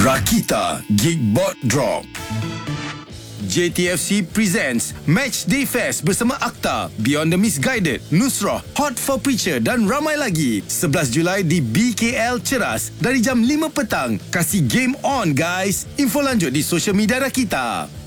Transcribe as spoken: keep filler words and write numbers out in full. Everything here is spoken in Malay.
Rakita Geekbot Drop. J T F C presents Match Day Fest bersama Akhtar, Beyond the Misguided, Nusrah, Hot for Preacher dan ramai lagi. sebelas Julai di B K L Ceras dari jam lima petang. Kasih game on guys. Info lanjut di social media Rakita.